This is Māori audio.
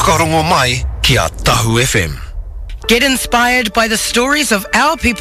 whakarongo mai ki a Tahu FM. Get inspired by the stories of our people